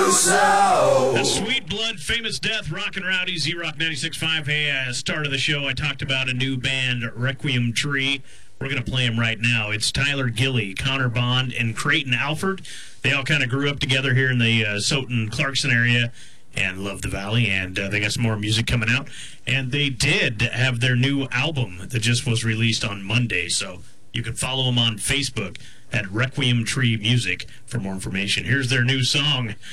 so. The Sweet Blood, Famous Death, Rockin' Rowdy, Z-Rock 96.5. Hey, start of the show, I talked about a new band, Requiem Tree. We're going to play them right now. It's Tyler Gilly, Connor Bond, and Creighton Alford. They all kind of grew up together here in the Soton-Clarkson area and love the Valley, and they got some more music coming out. And they did have their new album that just was released on Monday, so you can follow them on Facebook at Requiem Tree Music for more information. Here's their new song.